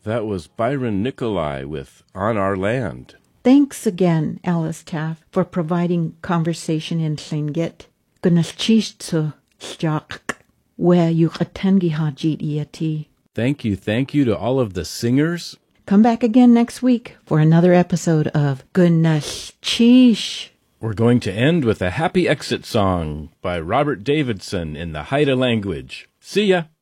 That was Byron Nicolai with On Our Land. Thanks again, Alice Taff, for providing conversation in Tlingit. Gunaschistu stjaq, where you atengi hajit iati. Thank you to all of the singers. Come back again next week for another episode of Gunaschish. We're going to end with a happy exit song by Robert Davidson in the Haida language. See ya!